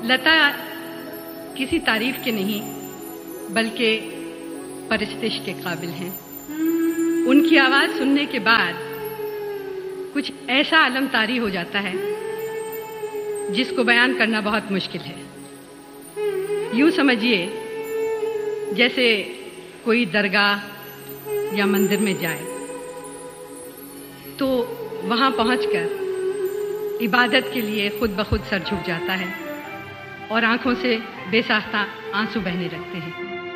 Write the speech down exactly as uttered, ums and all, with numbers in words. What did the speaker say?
लता किसी तारीफ के नहीं बल्कि परस्तिश के काबिल हैं। उनकी आवाज़ सुनने के बाद कुछ ऐसा आलम तारी हो जाता है जिसको बयान करना बहुत मुश्किल है। यूँ समझिए जैसे कोई दरगाह या मंदिर में जाए तो वहाँ पहुँचकर इबादत के लिए खुद ब खुद सर झुक जाता है और आंखों से बेसाख्ता आंसू बहने लगते हैं।